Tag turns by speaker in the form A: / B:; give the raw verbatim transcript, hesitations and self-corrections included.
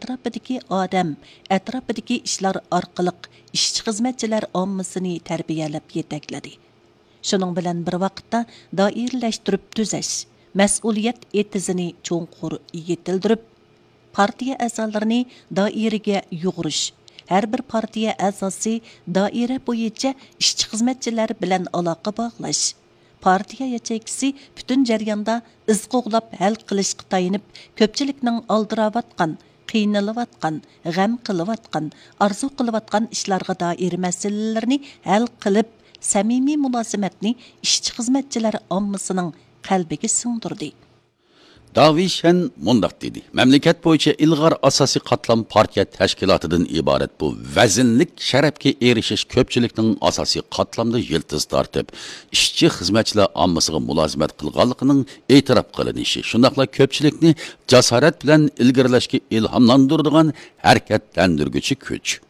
A: atrofidagi odam, atrofidagi ishlar orqali ishchi xizmatchilar ommasini tarbiyalab yetakladi. Shuning bilan bir vaqtda doiralashtirib tuzash, mas'uliyat etizini cho'nqur yetildirib, partiya a'zolarini doiraga yug'urish, har bir partiya a'zosi doira bo'yicha ishchi xizmatchilar bilan aloqa bog'lash, partiya yachakisi butun jarayonda iz qo'g'lab hal qilishga tayinib, ko'pchilikning oldirayotgan, qiynalayotgan, g'am qilayotgan, orzu qilayotgan ishlarga doir masalalarni hal qilib, samimiy munosabatni ishchi xizmatchilar ommasining qalbiga singdirdi.
B: Davishan mundaq dedi. Mamlakat bo'yicha ilg'or asosiy qatlam partiya tashkilotidan iborat bu vaznlik sharafga erishish ko'pchilikning asosiy qatlamda yiltiz tortib, ishchi xizmatchilar ommasiga mulozimat qilganligining e'tirof qilinishi, shundaqla ko'pchilikni jasorat bilan ilgarilashga ilhomlantiradigan harakatlantirguchi kuch.